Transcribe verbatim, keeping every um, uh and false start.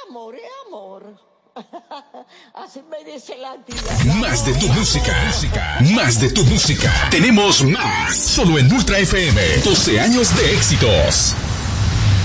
amor es amor. Así me dice la tía. Más de tu música, música, más de tu música. Tenemos más. Solo en Ultra F M. doce años de éxitos.